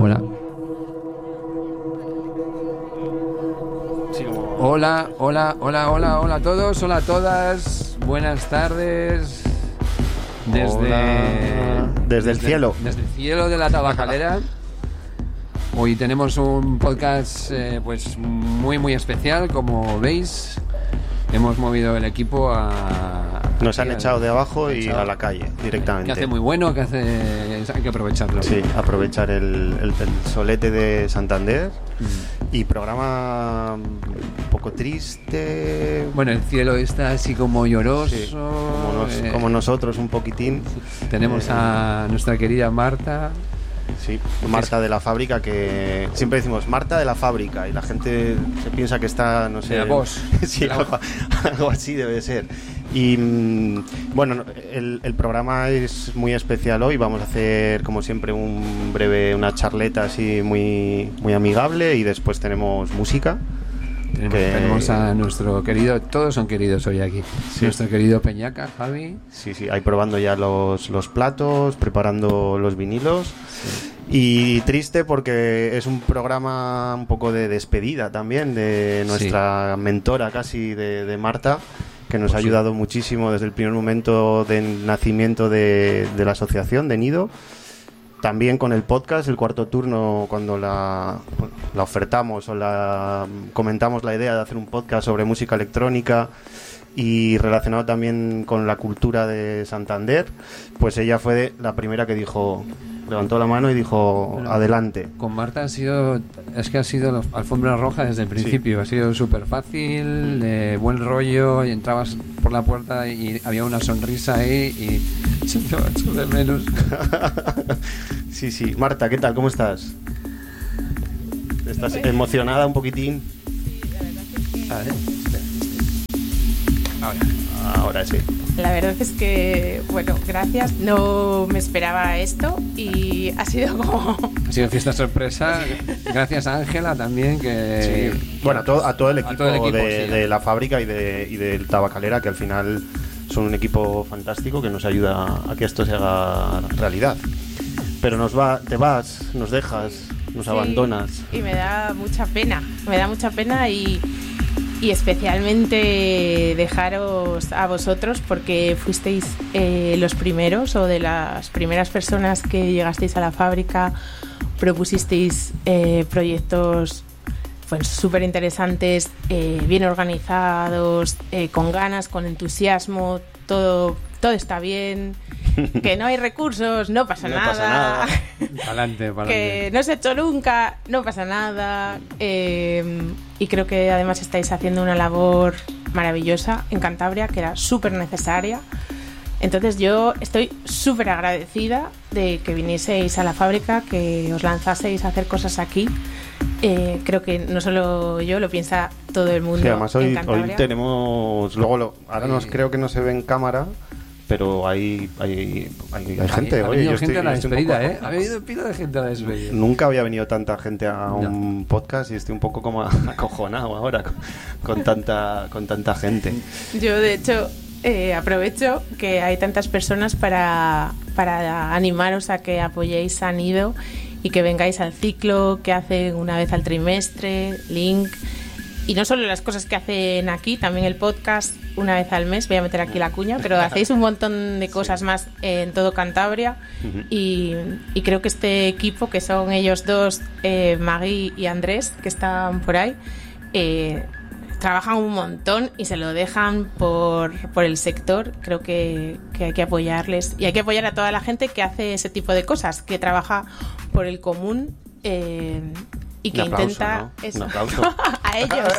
Hola. Hola, hola, hola, hola, hola a todos, hola a todas. Buenas tardes. Desde el cielo. Desde el cielo de la Tabacalera. Hoy tenemos un podcast pues muy especial, como veis. Hemos movido el equipo Nos han echado de abajo y a la calle directamente. Que hace muy bueno, hay que aprovecharlo. Sí, aprovechar el solete de Santander. Y programa un poco triste. Bueno, el cielo está así como lloroso. Sí, como nosotros un poquitín. Tenemos a nuestra querida Marta. Sí, Marta de la fábrica, que siempre decimos Marta de la fábrica y la gente se piensa que está, no sé... De la voz. Sí, algo así debe ser. Y bueno, el programa es muy especial hoy. Vamos a hacer, como siempre, una charleta así muy amigable, y después tenemos música. Tenemos a nuestro querido, todos son queridos hoy aquí. Sí. Nuestro querido Peñaca, Javi. Sí, ahí probando ya los platos, preparando los vinilos. Sí. Y triste porque es un programa un poco de despedida también de nuestra mentora casi de Marta, que nos ha ayudado muchísimo desde el primer momento del nacimiento de la asociación de Nido. También con el podcast, el cuarto turno, cuando la ofertamos o comentamos la idea de hacer un podcast sobre música electrónica y relacionado también con la cultura de Santander, pues ella fue la primera que levantó la mano y dijo, bueno, adelante. Con Marta ha sido alfombra roja desde el principio. Sí. Ha sido súper fácil, de buen rollo, y entrabas por la puerta y había una sonrisa ahí y se te echó de menos. Sí. Marta, ¿qué tal? ¿Cómo estás? ¿Estás emocionada un poquitín? Sí, la verdad que sí. Ahora sí. La verdad es que, bueno, gracias. No me esperaba esto y ha sido como... Ha sido fiesta sorpresa. Gracias a Ángela también, que... Sí. Bueno, a todo el equipo, de la fábrica y del Tabacalera, que al final son un equipo fantástico que nos ayuda a que esto se haga realidad. Pero te vas, nos dejas, nos abandonas. Y me da mucha pena y especialmente dejaros a vosotros, porque fuisteis los primeros o de las primeras personas que llegasteis a la fábrica, propusisteis proyectos pues súper interesantes, bien organizados, con ganas, con entusiasmo, todo está bien, que no hay recursos, no pasa nada. Pa'lante. Que no se ha hecho nunca, no pasa nada. Y creo que además estáis haciendo una labor maravillosa en Cantabria, que era súper necesaria. Entonces yo estoy súper agradecida de que vinieseis a la fábrica, que os lanzaseis a hacer cosas aquí. Creo que no solo yo, lo piensa todo el mundo. Sí, además hoy tenemos... creo que no se ve en cámara, pero hay gente. Ha venido gente a la despedida, ¿eh? Ha venido pila de gente a la despedida. Nunca había venido tanta gente a un podcast y estoy un poco como acojonado ahora con tanta gente. Yo, de hecho, aprovecho que hay tantas personas para animaros a que apoyéis a Nido y que vengáis al ciclo que hacen una vez al trimestre, Link. Y no solo las cosas que hacen aquí, también el podcast una vez al mes, voy a meter aquí la cuña, pero hacéis un montón de cosas más en todo Cantabria. Y creo que este equipo, que son ellos dos, Magui y Andrés, que están por ahí, trabajan un montón y se lo dejan por el sector. Creo que hay que apoyarles, y hay que apoyar a toda la gente que hace ese tipo de cosas, que trabaja por el común. Y que aplauso, intenta, ¿no? eso. Un aplauso. A ellos.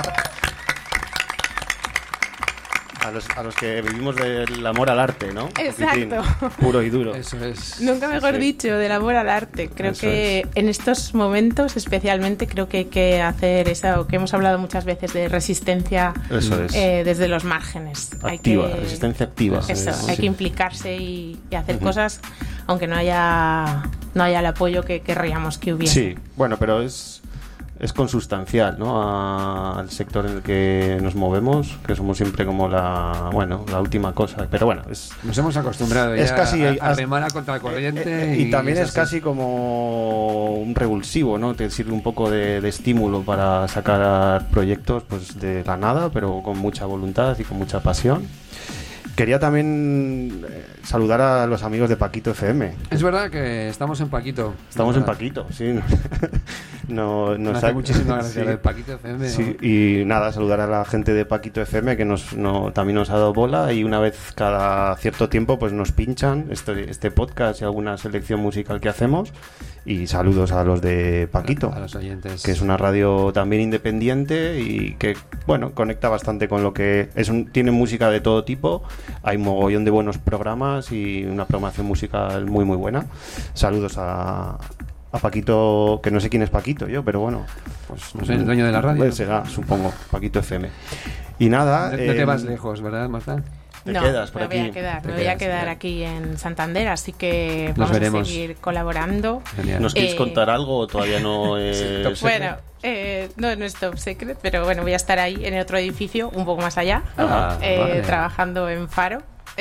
A los que vivimos del amor al arte, ¿no? Exacto. Puro y duro. Eso es. Nunca mejor dicho, del amor al arte. Creo eso que en estos momentos especialmente creo que hay que hacer eso que hemos hablado muchas veces, de resistencia. Eso es. Desde los márgenes. Activa, resistencia activa. Eso, hay que implicarse y hacer cosas, aunque no haya el apoyo que querríamos que hubiese. Sí, bueno, pero es consustancial, ¿no?, al sector en el que nos movemos, que somos siempre como la última cosa, pero bueno, nos hemos acostumbrado es ya casi a remar a contracorriente y también es casi como un revulsivo, ¿no? Te sirve un poco de estímulo para sacar proyectos pues de la nada, pero con mucha voluntad y con mucha pasión. Quería también saludar a los amigos de Paquito FM. Es verdad que estamos en Paquito. Estamos en Paquito, sí. Nos hace muchísimas gracias sí. de Paquito FM. Sí. Y nada, saludar a la gente de Paquito FM que también nos ha dado bola, y una vez cada cierto tiempo pues nos pinchan este podcast y alguna selección musical que hacemos. Y saludos a los de Paquito, a los oyentes, que es una radio también independiente y que, bueno, conecta bastante con lo que tiene música de todo tipo. Hay mogollón de buenos programas y una programación musical muy muy buena. Saludos a Paquito, que no sé quién es Paquito yo, pero bueno, pues no sé, el dueño de la radio. Pues será, supongo, Paquito FM. Y nada, no te vas lejos, ¿verdad, Marta? No, quedas por me aquí. voy a quedar aquí en Santander, así que vamos a seguir colaborando. Genial. ¿Nos quieres contar algo o todavía no es bueno, no es top secret, pero bueno, voy a estar ahí en otro edificio, un poco más allá, vale. Trabajando en Faro.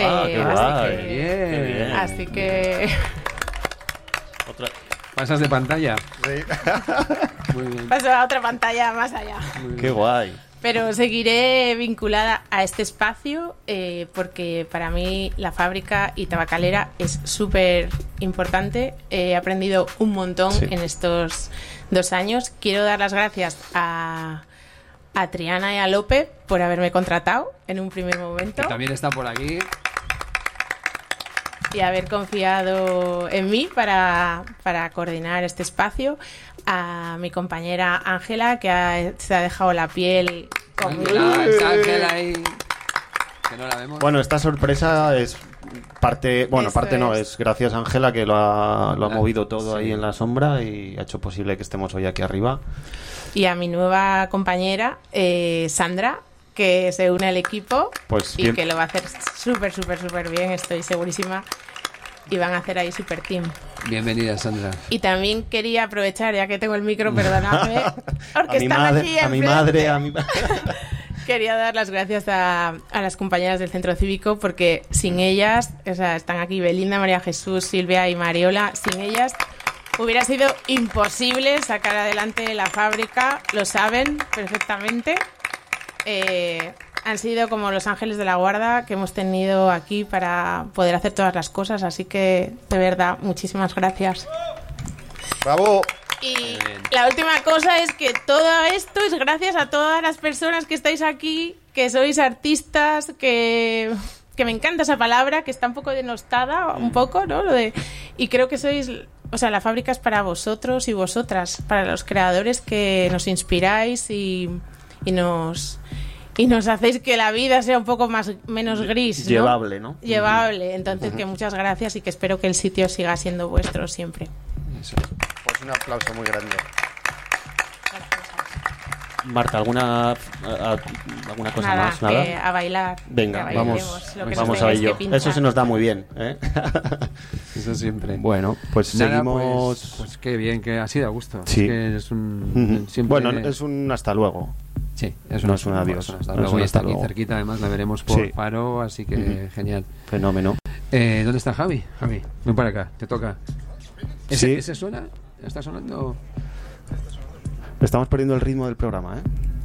Qué bien. Así que ¿Pasas de pantalla? Sí. Muy bien. Paso a otra pantalla más allá. Qué guay. Pero seguiré vinculada a este espacio porque para mí la fábrica y tabacalera es súper importante. He aprendido un montón en estos 2 años. Quiero dar las gracias a Triana y a Lope por haberme contratado en un primer momento. Que también está por aquí. Y haber confiado en mí para coordinar este espacio. A mi compañera Ángela, que se ha dejado la piel conmigo. Ángela ahí, que no la vemos. Bueno, esta sorpresa es parte... Bueno, parte no, es gracias a Ángela, que lo ha movido todo ahí en la sombra y ha hecho posible que estemos hoy aquí arriba. Y a mi nueva compañera, Sandra, que se une al equipo y que lo va a hacer súper, súper, súper bien, estoy segurísima. Y van a hacer ahí super team. Bienvenida, Sandra. Y también quería aprovechar, ya que tengo el micro, perdonadme, porque a mi madre. Quería dar las gracias a las compañeras del Centro Cívico, porque sin ellas, o sea, están aquí Belinda, María Jesús, Silvia y Mariola, sin ellas hubiera sido imposible sacar adelante la fábrica, lo saben perfectamente. Han sido como los ángeles de la guarda que hemos tenido aquí para poder hacer todas las cosas, así que de verdad, muchísimas gracias. ¡Bravo! Y la última cosa es que todo esto es gracias a todas las personas que estáis aquí, que sois artistas, que me encanta esa palabra, que está un poco denostada, un poco, ¿no? Y creo que sois, o sea, la fábrica es para vosotros y vosotras, para los creadores que nos inspiráis y nos hacéis que la vida sea un poco menos gris, ¿no? Llevable, ¿no? Llevable. Entonces, que muchas gracias y que espero que el sitio siga siendo vuestro siempre. Eso. Pues un aplauso muy grande. Marta, ¿alguna cosa Nada, más? Nada. A bailar. Venga, vamos a ello. Eso se nos da muy bien, ¿eh? Eso siempre. Bueno, pues nada, seguimos. Pues qué bien, que ha sido a gusto. Sí. Es que es siempre... Bueno, es un hasta luego. Sí, no es un adiós. Hasta luego. Y está aquí cerquita, además la veremos por Faro, así que genial. Fenómeno. ¿Dónde está Javi? Ven para acá, te toca. ¿Ese suena? ¿Está sonando? Estamos perdiendo el ritmo del programa, ¿eh?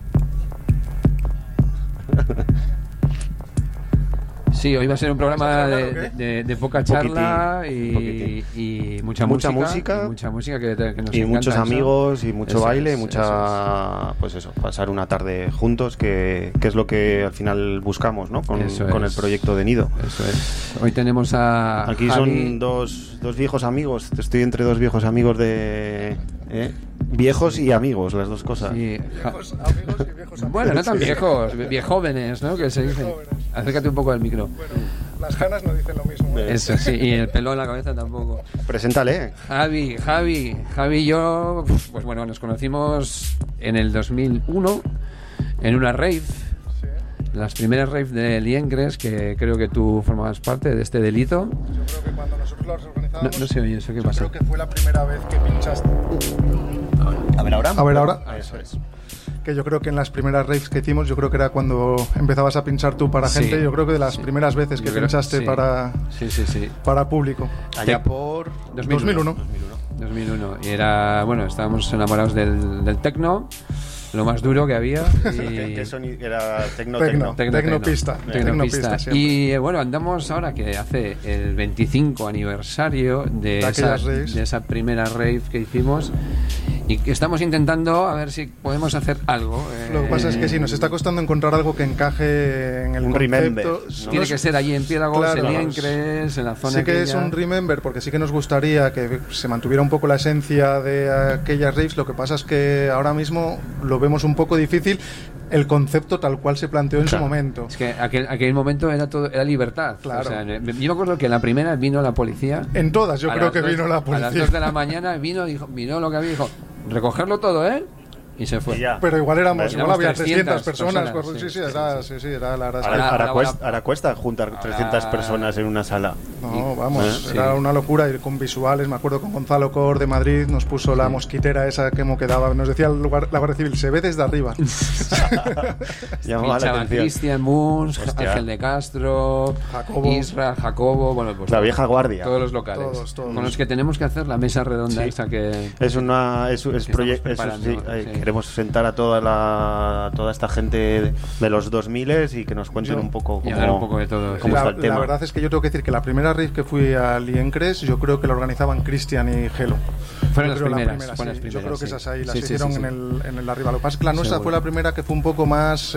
Sí, hoy va a ser un programa de poca charla y mucha música. Mucha música que nos y encanta, muchos eso. amigos y mucho baile, eso pues eso, pasar una tarde juntos, que es lo que al final buscamos, ¿no? Con el proyecto de Nido. Eso es. Hoy tenemos a aquí Javi. son dos viejos amigos. Estoy entre 2 viejos amigos viejos y amigos, las dos cosas. Sí. Viejos amigos y viejos amigos. Bueno, no tan viejos, viejóvenes, ¿no? Que se dice. Acércate un poco al micro. Bueno, las canas no dicen lo mismo. Eso sí, y el pelo en la cabeza tampoco. Preséntale. Javi y yo, pues bueno, nos conocimos en el 2001 en una rave. Sí. Las primeras raves de Liengres, que creo que tú formabas parte de este delito. Yo creo que cuando nosotros las organizábamos... No se oye eso, ¿qué pasa? Creo que fue la primera vez que pinchaste. A ver ahora. Eso es. Que yo creo que en las primeras raves que hicimos, yo creo que era cuando empezabas a pinchar tú para gente, yo creo que de las primeras veces que pinchaste para público. Allá por 2001. 2001. Y era, bueno, estábamos enamorados del techno, lo más duro que había. Y... ¿Qué sonido? Era Tecnopista. Y bueno, andamos ahora que hace el 25 aniversario de esa primera rave que hicimos. Y que estamos intentando a ver si podemos hacer algo. Lo que pasa es que sí, nos está costando encontrar algo que encaje en el un concepto. Remember, ¿no? Tiene que ser allí en Piélagos, claro, en Liencres, en la zona. Sí que aquella. es un remember, porque sí que nos gustaría que se mantuviera un poco la esencia de aquellas raves. Lo que pasa es que ahora mismo lo vemos un poco difícil el concepto tal cual se planteó en su momento. Es que aquel momento era libertad. Claro. O sea, yo me acuerdo que en la primera vino la policía. En todas, yo creo que vino la policía. A las 2 de la mañana vino lo que había, dijo, recogerlo todo, ¿eh? Y se fue. Pero igual había 300 personas. Sí, era la verdad. Ahora cuesta juntar 300 personas en una sala. No, vamos, era una locura ir con visuales. Me acuerdo con Gonzalo Cor de Madrid, nos puso la mosquitera esa que quedaba. Nos decía la Guardia Civil, se ve desde arriba. Llamaba la atención. Cristian Munz, Ángel de Castro, Isra, Jacobo, bueno, pues la vieja guardia. Todos los locales. Todos. Con los que tenemos que hacer la mesa redonda esa que... Es proyecto. Queremos sentar a toda esta gente de los 2000 y que nos cuenten un poco cómo de todo. Cómo está el tema. La verdad es que yo tengo que decir que la primera rave que fui a Liencres, yo creo que la organizaban Cristian y Gelo. Fueron las primeras. Yo creo que esas ahí las hicieron en el arriba. Lo que pasa es que la nuestra fue la primera que fue un poco más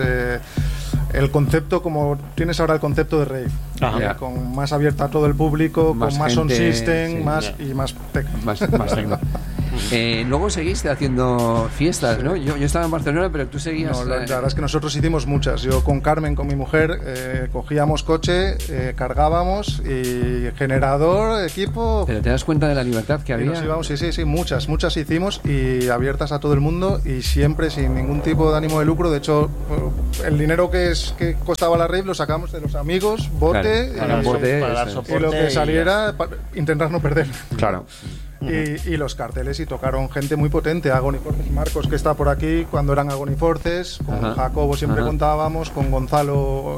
el concepto como tienes ahora el concepto de rave, con más abierta a todo el público, más con más sound system, y más techno. Más techno. Luego seguiste haciendo fiestas, ¿no? Yo estaba en Barcelona, pero tú seguías... No, la verdad es que nosotros hicimos muchas. Yo con Carmen, con mi mujer, cogíamos coche, cargábamos y generador, equipo... ¿Pero te das cuenta de la libertad que había? Nos íbamos, sí, muchas hicimos y abiertas a todo el mundo y siempre sin ningún tipo de ánimo de lucro. De hecho, el dinero que costaba la rave lo sacamos de los amigos, bote, para dar soporte y lo que saliera, intentar no perder. Claro. Y los carteles, y tocaron gente muy potente. Agony Forces, Marcos, que está por aquí, cuando eran Agony Forces, con Jacobo siempre contábamos, con Gonzalo,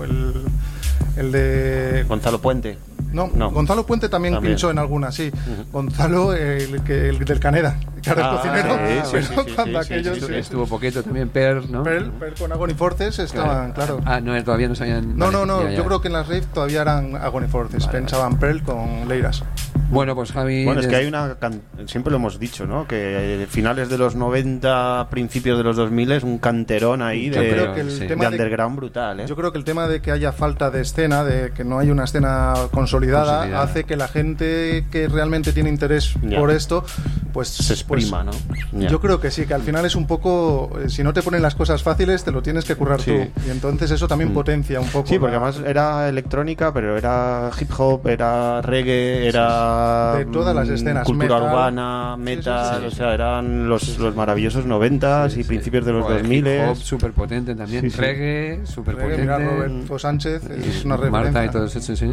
el de... Gonzalo Puente. No, Gonzalo Puente también pinchó en alguna, sí. Gonzalo, el del Caneda, que era el cocinero. Sí, estuvo poquito también, Per, ¿no? Per con Agony Forces estaban, claro. No, todavía no sabían... No, yo creo que en las rave todavía eran Agony Forces, pensaban Pearl con Leiras. Bueno, pues Javi... Bueno, es que hay siempre lo hemos dicho, ¿no? Que finales de los 90, principios de los 2000 es un canterón ahí de underground brutal, ¿eh? Yo creo que el tema de que haya falta de escena, de que no hay una escena consolidada, hace que la gente que realmente tiene interés por esto, pues... se exprima, ¿no? Yo creo que sí, que al final es un poco... si no te ponen las cosas fáciles, te lo tienes que currar tú. Y entonces eso también potencia un poco. Sí, porque además era electrónica, pero era hip hop, era reggae, era... de todas las escenas, cultura metal, urbana, metal, o sea, eran los maravillosos 90s y principios de los 2000. Hip hop súper potente también, reggae súper potente. Mira, Roberto Sánchez es una referencia. Marta y todo eso, sí.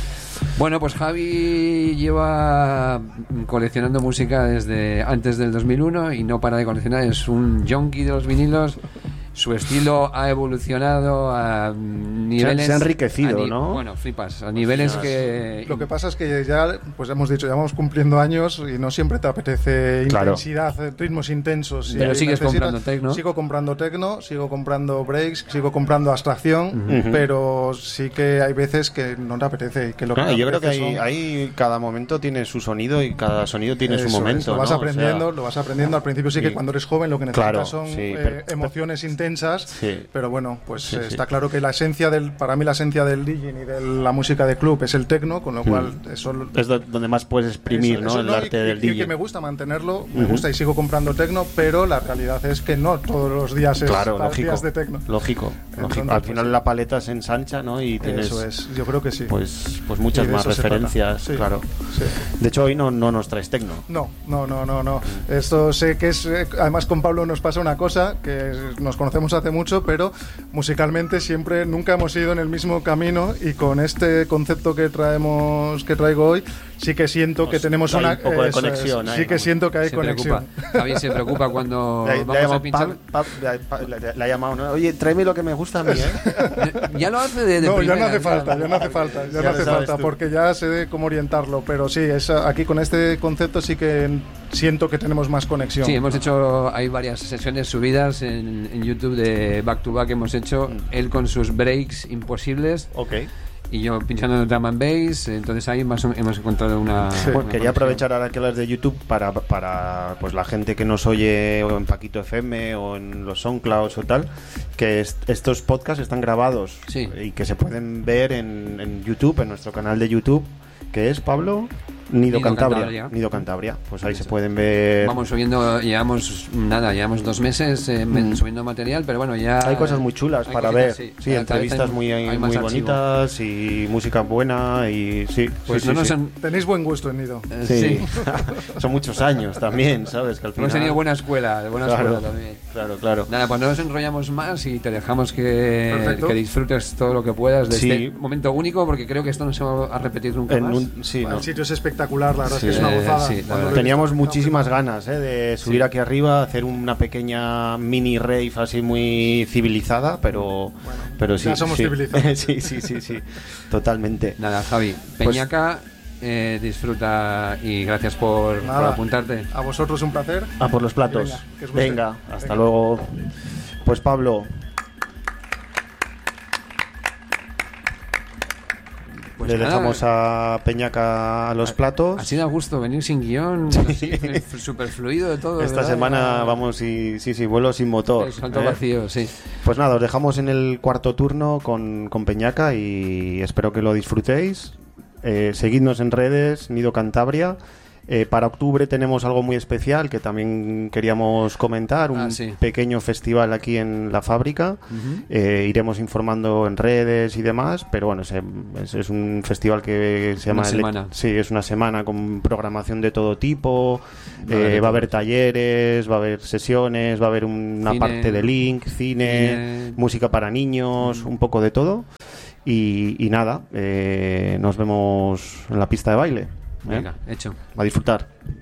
Bueno, pues Javi lleva coleccionando música desde antes del 2001 y no para de coleccionar, es un junkie de los vinilos. Su estilo ha evolucionado a niveles... Se ha enriquecido, ¿no? Bueno, flipas, a niveles que... Lo que pasa es que ya, pues hemos dicho, ya vamos cumpliendo años y no siempre te apetece intensidad, ritmos intensos. Pero sigues comprando techno. Sigo comprando techno, sigo comprando breaks, sigo comprando abstracción, pero sí que hay veces que no te apetece. Que lo que yo creo que ahí cada momento tiene su sonido y cada sonido tiene su momento. Lo vas aprendiendo, lo vas aprendiendo. Al principio sí que cuando eres joven lo que necesitas son emociones intensas. Pero bueno, pues está claro que para mí la esencia del DJing y de la música de club es el techno, con lo cual eso es donde más puedes exprimir el arte del DJ. Que me gusta mantenerlo, me gusta y sigo comprando techno, pero la realidad es que no todos los días es días de techno. Lógico. Al final la paleta se ensancha, ¿no? Y tienes, eso es, yo creo que sí. Pues muchas más referencias, claro. Sí. De hecho hoy no nos traes techno. No. Esto sé que es, además con Pablo nos pasa una cosa, que nos conocemos hace mucho, pero musicalmente nunca hemos ido en el mismo camino, y con este concepto que traigo hoy sí que siento que tenemos un poco de conexión. Sí que siento que hay conexión. Javi se preocupa cuando vamos a pinchar. Le ha llamado, ¿no? Oye, tráeme lo que me gusta a mí, ¿eh? Ya lo hace de no, primera. Ya no hace falta, porque ya sé cómo orientarlo, pero sí, aquí con este concepto sí que siento que tenemos más conexión. Sí, hay varias sesiones subidas en YouTube de back to back que hemos hecho, él con sus breaks imposibles. Ok. Y yo pinchando en drum and bass, entonces ahí hemos encontrado una... Sí. Bueno, quería aprovechar ahora que hablas de YouTube para pues la gente que nos oye o en Paquito FM o en los SoundClouds o tal, que estos podcasts están grabados y que se pueden ver en YouTube, en nuestro canal de YouTube, que es, Pablo... Nido Cantabria. Pues ahí se pueden ver. Vamos subiendo, llevamos 2 meses subiendo material, pero bueno, ya hay cosas muy chulas para ver. Sí, entrevistas muy bonitas y música buena y pues tenéis buen gusto en Nido. Sí. Son muchos años también, ¿sabes? Que al final hemos tenido buena escuela también. Claro. Nada, pues no nos enrollamos más y te dejamos que disfrutes todo lo que puedas de este momento único, porque creo que esto no se va a repetir nunca más. El sitio es espectacular, la verdad es que es una gozada. Teníamos muchísimas ganas de subir aquí arriba, hacer una pequeña mini rave así muy civilizada, pero sí. Ya somos civilizados. sí, totalmente. Nada, Javi, Peñaca, disfruta y gracias por apuntarte. A vosotros un placer. A por los platos. Venga, hasta luego. Pues Pablo. Pues le dejamos a Peñaca a los platos. Ha sido a gusto venir sin guión, súper fluido de todo. Esta semana vamos vuelo sin motor. Salto vacío, sí. Pues nada, os dejamos en el cuarto turno con Peñaca y espero que lo disfrutéis. Seguidnos en redes, Nido Cantabria. Para octubre tenemos algo muy especial que también queríamos comentar, un pequeño festival aquí en la fábrica. Iremos informando en redes y demás, pero bueno, es un festival que se llama... es una semana con programación de todo tipo. Va a haber talleres, va a haber sesiones, va a haber una parte de Link, cine, música para niños, un poco de todo. Y nada, nos vemos en la pista de baile. Venga, hecho. A disfrutar.